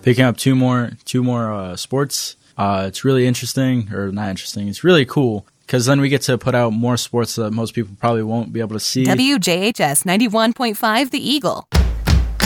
picking up two more sports. It's really interesting, or not interesting. It's really cool because then we get to put out more sports that most people probably won't be able to see. WJHS 91.5 The Eagle.